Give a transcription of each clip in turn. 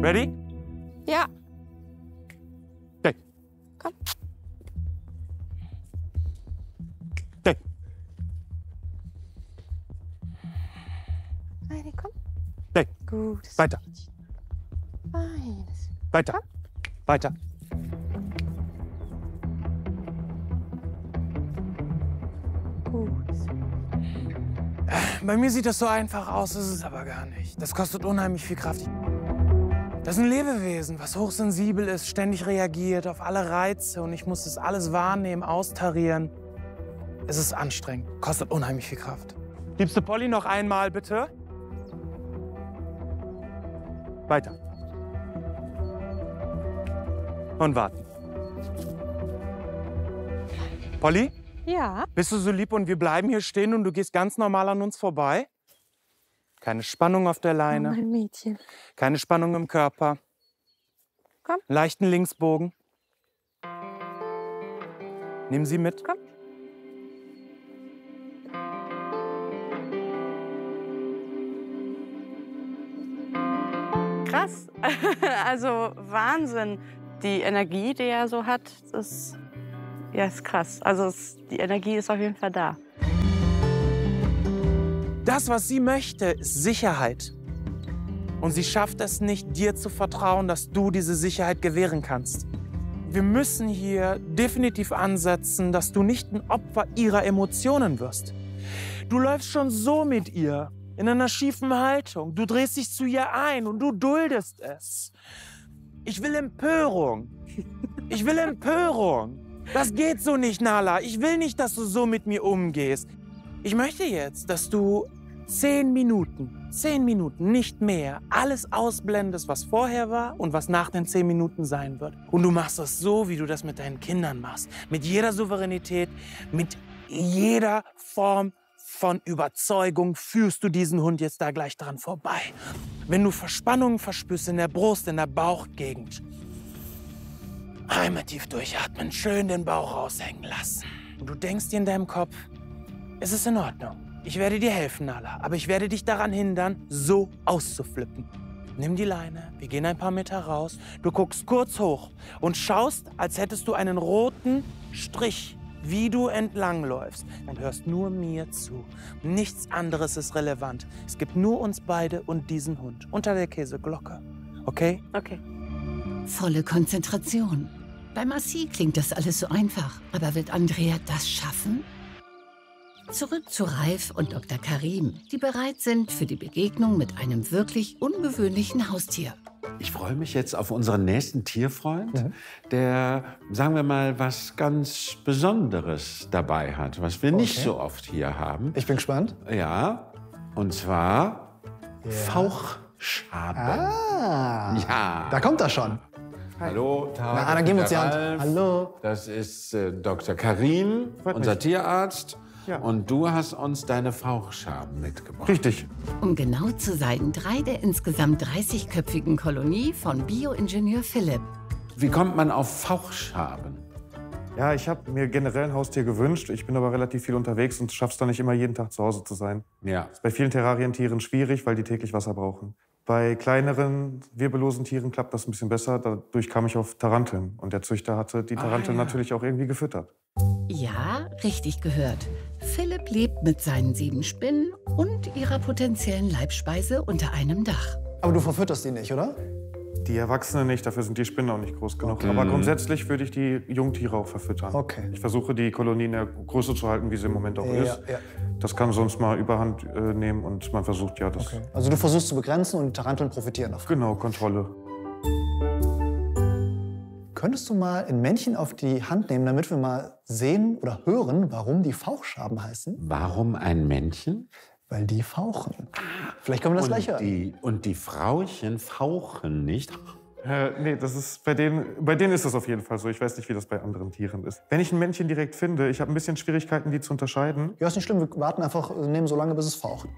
Ready? Ja. Okay. Komm. Okay. Heidi, komm. Okay. Gut. Weiter. Feines. Weiter. Komm. Weiter. Gut. Bei mir sieht das so einfach aus, ist es aber gar nicht. Das kostet unheimlich viel Kraft. Das ist ein Lebewesen, was hochsensibel ist, ständig reagiert auf alle Reize und ich muss das alles wahrnehmen, austarieren. Es ist anstrengend, kostet unheimlich viel Kraft. Liebste Polly, noch einmal bitte. Weiter. Und warten. Polly, Ja. bist du so lieb und wir bleiben hier stehen und du gehst ganz normal an uns vorbei? Keine Spannung auf der Oh, Leine, mein Mädchen. keine Spannung im Körper. Komm. Leichten Linksbogen. Nimm sie mit. Komm. Krass. Also Wahnsinn. Die Energie, die er so hat, ist krass. Also die Energie ist auf jeden Fall da. Das, was sie möchte, ist Sicherheit. Und sie schafft es nicht, dir zu vertrauen, dass du diese Sicherheit gewähren kannst. Wir müssen hier definitiv ansetzen, dass du nicht ein Opfer ihrer Emotionen wirst. Du läufst schon so mit ihr, in einer schiefen Haltung. Du drehst dich zu ihr ein und du duldest es. Ich will Empörung. Ich will Empörung. Das geht so nicht, Nala. Ich will nicht, dass du so mit mir umgehst. Ich möchte jetzt, dass du 10 Minuten, nicht mehr, alles ausblendest, was vorher war und was nach den 10 Minuten sein wird. Und du machst das so, wie du das mit deinen Kindern machst. Mit jeder Souveränität, mit jeder Form von Überzeugung führst du diesen Hund jetzt da gleich dran vorbei. Wenn du Verspannungen verspürst in der Brust, in der Bauchgegend, einmal tief durchatmen, schön den Bauch raushängen lassen. Und du denkst dir in deinem Kopf, es ist in Ordnung. Ich werde dir helfen, Nala, aber ich werde dich daran hindern, so auszuflippen. Nimm die Leine, wir gehen ein paar Meter raus, du guckst kurz hoch und schaust, als hättest du einen roten Strich, wie du entlangläufst und hörst nur mir zu. Nichts anderes ist relevant. Es gibt nur uns beide und diesen Hund unter der Käseglocke. Okay? Okay. Volle Konzentration. Bei Marci klingt das alles so einfach. Aber wird Andrea das schaffen? Zurück zu Ralf und Dr. Karim, die bereit sind für die Begegnung mit einem wirklich ungewöhnlichen Haustier. Ich freue mich jetzt auf unseren nächsten Tierfreund, der, sagen wir mal, was ganz Besonderes dabei hat, was wir nicht so oft hier haben. Ich bin gespannt. Ja, und zwar Fauchschaben. Ah, Ja. da kommt er schon. Hallo, Tag. Na, dann geben wir uns die Hand. Ralf. Hallo. Das ist Dr. Karim, unser Tierarzt. Ja. Und du hast uns deine Fauchschaben mitgebracht. Richtig. Um genau zu sein, 3 der insgesamt 30-köpfigen Kolonie von Bioingenieur Philipp. Wie kommt man auf Fauchschaben? Ja, ich habe mir generell ein Haustier gewünscht. Ich bin aber relativ viel unterwegs und schaff's dann nicht immer jeden Tag zu Hause zu sein. Ja. Ist bei vielen Terrarientieren schwierig, weil die täglich Wasser brauchen. Bei kleineren, wirbellosen Tieren klappt das ein bisschen besser. Dadurch kam ich auf Taranteln. Und der Züchter hatte die Taranteln natürlich auch irgendwie gefüttert. Ja, richtig gehört. Philipp lebt mit seinen 7 Spinnen und ihrer potenziellen Leibspeise unter einem Dach. Aber du verfütterst die nicht, oder? Die Erwachsenen nicht, dafür sind die Spinnen auch nicht groß genug. Aber grundsätzlich würde ich die Jungtiere auch verfüttern. Okay. Ich versuche, die Kolonie in der Größe zu halten, wie sie im Moment auch ist. Ja. Das kann sonst mal Überhand nehmen und man versucht ja das. Okay. Also du versuchst zu begrenzen und die Taranteln profitieren davon. Genau, Kontrolle. Könntest du mal ein Männchen auf die Hand nehmen, damit wir mal sehen oder hören, warum die Fauchschaben heißen? Warum ein Männchen? Weil die fauchen. Vielleicht können wir das gleich hören. Und die Frauchen fauchen nicht. Nee, das ist bei denen ist das auf jeden Fall so. Ich weiß nicht, wie das bei anderen Tieren ist. Wenn ich ein Männchen direkt finde, ich habe ein bisschen Schwierigkeiten, die zu unterscheiden. Ja, ist nicht schlimm. Wir warten einfach, nehmen so lange, bis es faucht.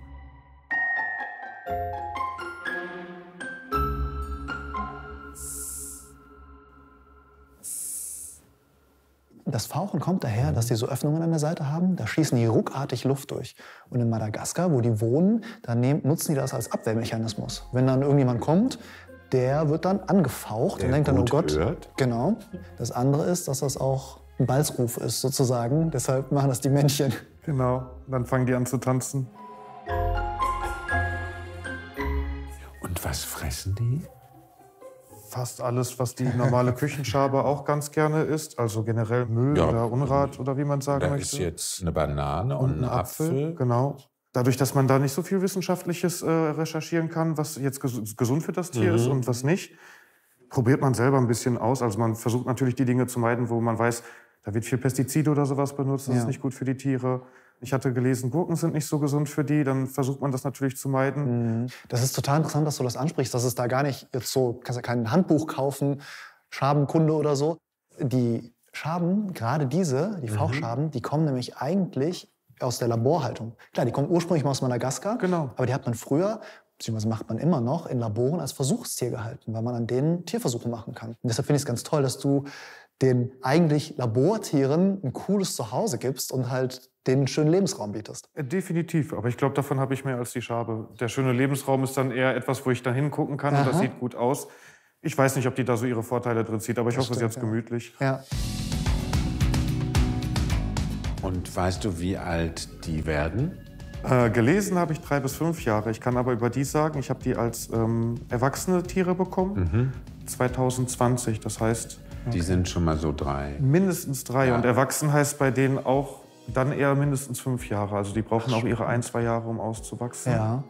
Das Fauchen kommt daher, dass die so Öffnungen an der Seite haben. Da schießen die ruckartig Luft durch. Und in Madagaskar, wo die wohnen, da nutzen die das als Abwehrmechanismus. Wenn dann irgendjemand kommt, der wird dann angefaucht und denkt dann, oh Gott. Hört. Genau. Das andere ist, dass das auch ein Balzruf ist sozusagen. Deshalb machen das die Männchen. Genau, dann fangen die an zu tanzen. Und was fressen die? Fast alles, was die normale Küchenschabe auch ganz gerne isst. Also generell Müll Ja. oder Unrat oder wie man sagen Da möchte. ist jetzt eine Banane und ein Apfel. Genau. Dadurch, dass man da nicht so viel Wissenschaftliches recherchieren kann, was jetzt gesund für das Tier ist und was nicht, probiert man selber ein bisschen aus. Also man versucht natürlich die Dinge zu meiden, wo man weiß, da wird viel Pestizide oder sowas benutzt, das ist nicht gut für die Tiere. Ich hatte gelesen, Gurken sind nicht so gesund für die, dann versucht man das natürlich zu meiden. Das ist total interessant, dass du das ansprichst, dass es da gar nicht jetzt so, kannst ja kein Handbuch kaufen, Schabenkunde oder so. Die Schaben, gerade diese, die Fauchschaben, die kommen nämlich eigentlich aus der Laborhaltung. Klar, die kommen ursprünglich mal aus Madagaskar, Genau. aber die hat man früher, beziehungsweise macht man immer noch, in Laboren als Versuchstier gehalten, weil man an denen Tierversuche machen kann. Und deshalb finde ich es ganz toll, dass du den eigentlich Labortieren ein cooles Zuhause gibst und halt denen einen schönen Lebensraum bietest. Definitiv, aber ich glaube, davon habe ich mehr als die Schabe. Der schöne Lebensraum ist dann eher etwas, wo ich dann hingucken kann und das sieht gut aus. Ich weiß nicht, ob die da so ihre Vorteile drin zieht, aber ich hoffe, sie hat es gemütlich. Ja. Und weißt du, wie alt die werden? Gelesen habe ich 3 bis 5 Jahre. Ich kann aber über die sagen, ich habe die als erwachsene Tiere bekommen. 2020, das heißt Die sind schon mal so 3. mindestens 3. Ja. Und erwachsen heißt bei denen auch dann eher mindestens 5 Jahre. Also die brauchen auch ihre 1, 2 Jahre, um auszuwachsen. Ja.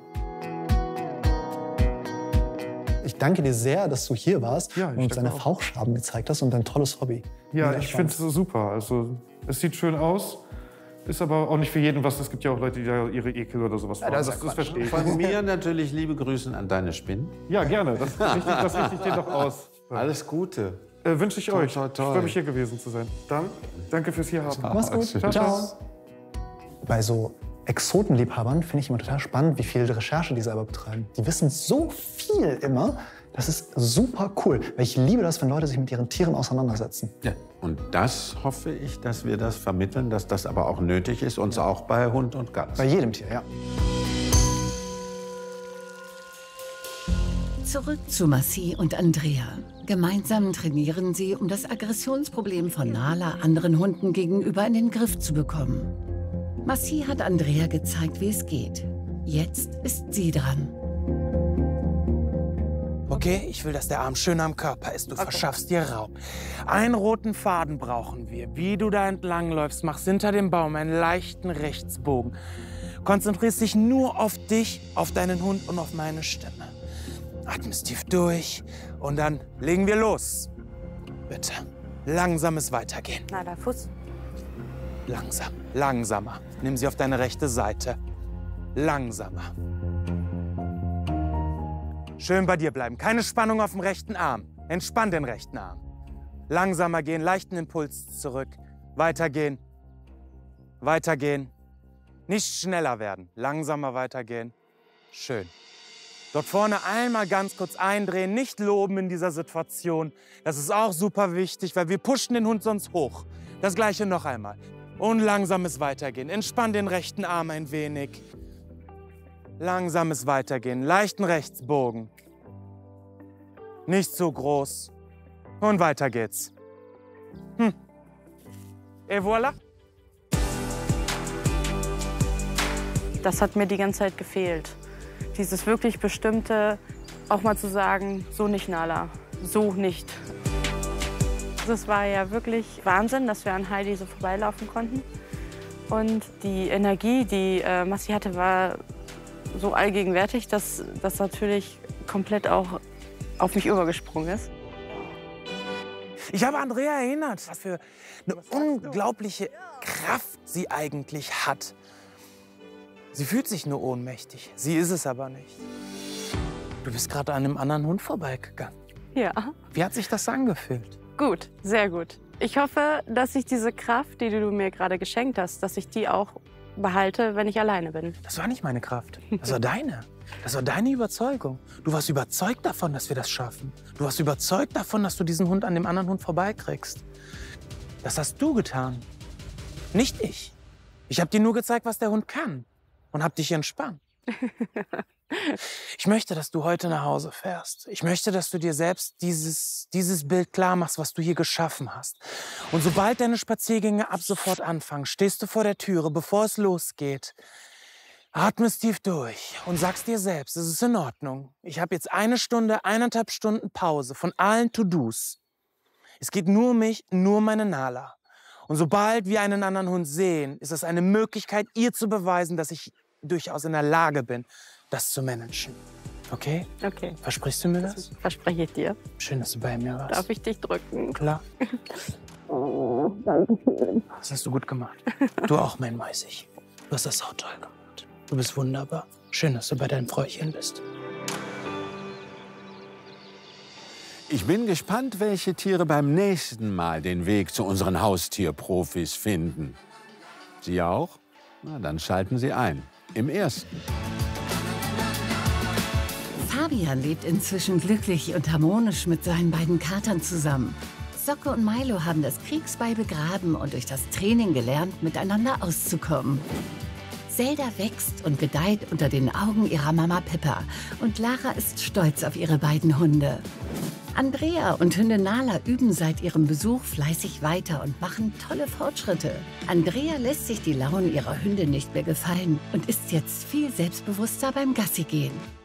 Ich danke dir sehr, dass du hier warst Ja, ich und uns danke deine auch. Fauchschaben gezeigt hast und dein tolles Hobby. Ja, Mega ich spannend. finde es super. Also es sieht schön aus, ist aber auch nicht für jeden was. Es gibt ja auch Leute, die da ihre Ekel oder sowas brauchen. das ist ja Das verstehe ich. Von mir natürlich liebe Grüße an deine Spinnen. Ja, gerne. Das richte ich dir doch aus. Alles Gute. Wünsche ich euch. toi, toi. Ich freue mich, hier gewesen zu sein. Dann, danke fürs Hierhaben. Mach's gut. Ciao. Ciao. Bei so Exotenliebhabern finde ich immer total spannend, wie viel Recherche die selber betreiben. Die wissen so viel immer. Das ist super cool. Weil ich liebe das, wenn Leute sich mit ihren Tieren auseinandersetzen. Ja. Und das hoffe ich, dass wir das vermitteln, dass das aber auch nötig ist, uns auch bei Hund und Katze. Bei jedem Tier, ja. Zurück zu Massi und Andrea. Gemeinsam trainieren sie, um das Aggressionsproblem von Nala anderen Hunden gegenüber in den Griff zu bekommen. Massi hat Andrea gezeigt, wie es geht. Jetzt ist sie dran. Okay, ich will, dass der Arm schön am Körper ist. Du verschaffst dir Raum. Einen roten Faden brauchen wir. Wie du da entlang läufst, machst hinter dem Baum einen leichten Rechtsbogen. Konzentrierst dich nur auf dich, auf deinen Hund und auf meine Stimme. Atmest tief durch und dann legen wir los. Bitte. Langsames Weitergehen. Na, der Fuß. Langsam. Langsamer. Nimm sie auf deine rechte Seite. Langsamer. Schön bei dir bleiben. Keine Spannung auf dem rechten Arm. Entspann den rechten Arm. Langsamer gehen, leichten Impuls zurück. Weitergehen. Weitergehen. Nicht schneller werden. Langsamer weitergehen. Schön. Dort vorne einmal ganz kurz eindrehen, nicht loben in dieser Situation. Das ist auch super wichtig, weil wir pushen den Hund sonst hoch. Das Gleiche noch einmal. Und langsames Weitergehen. Entspann den rechten Arm ein wenig. Langsames Weitergehen, leichten Rechtsbogen. Nicht zu groß. Und weiter geht's. Et voilà. Das hat mir die ganze Zeit gefehlt. Dieses wirklich Bestimmte, auch mal zu sagen, so nicht, Nala, so nicht. Das war ja wirklich Wahnsinn, dass wir an Heidi so vorbeilaufen konnten. Und die Energie, die Massi hatte, war so allgegenwärtig, dass das natürlich komplett auch auf mich übergesprungen ist. Ich habe Andrea erinnert, was für eine unglaubliche Kraft sie eigentlich hat. Sie fühlt sich nur ohnmächtig. Sie ist es aber nicht. Du bist gerade an einem anderen Hund vorbeigegangen. Ja, Wie hat sich das angefühlt? gut, sehr gut. Ich hoffe, dass ich diese Kraft, die du mir gerade geschenkt hast, dass ich die auch behalte, wenn ich alleine bin. Das war nicht meine Kraft. Das war deine. Das war deine Überzeugung. Du warst überzeugt davon, dass wir das schaffen. Du warst überzeugt davon, dass du diesen Hund an dem anderen Hund vorbeikriegst. Das hast du getan. Nicht ich. Ich habe dir nur gezeigt, was der Hund kann. Und hab dich entspannt. Ich möchte, dass du heute nach Hause fährst. Ich möchte, dass du dir selbst dieses Bild klar machst, was du hier geschaffen hast. Und sobald deine Spaziergänge ab sofort anfangen, stehst du vor der Türe, bevor es losgeht. Atmest tief durch und sagst dir selbst, es ist in Ordnung. Ich habe jetzt 1 Stunde, 1,5 Stunden Pause von allen To-Dos. Es geht nur um mich, nur um meine Nala. Und sobald wir einen anderen Hund sehen, ist es eine Möglichkeit, ihr zu beweisen, dass ich durchaus in der Lage bin, das zu managen. Okay? Okay. Versprichst du mir das? Verspreche ich dir. Schön, dass du bei mir warst. Darf ich dich drücken? Klar. Oh, danke schön. Das hast du gut gemacht. Du auch, mein Mäusig. Du hast das auch toll gemacht. Du bist wunderbar. Schön, dass du bei deinem Fräuchen bist. Ich bin gespannt, welche Tiere beim nächsten Mal den Weg zu unseren Haustierprofis finden. Sie auch? Na, dann schalten Sie ein. Im ersten. Fabian lebt inzwischen glücklich und harmonisch mit seinen beiden Katern zusammen. Socke und Milo haben das Kriegsbeil begraben und durch das Training gelernt, miteinander auszukommen. Zelda wächst und gedeiht unter den Augen ihrer Mama Pippa und Lara ist stolz auf ihre beiden Hunde. Andrea und Hündin Nala üben seit ihrem Besuch fleißig weiter und machen tolle Fortschritte. Andrea lässt sich die Launen ihrer Hündin nicht mehr gefallen und ist jetzt viel selbstbewusster beim Gassigehen.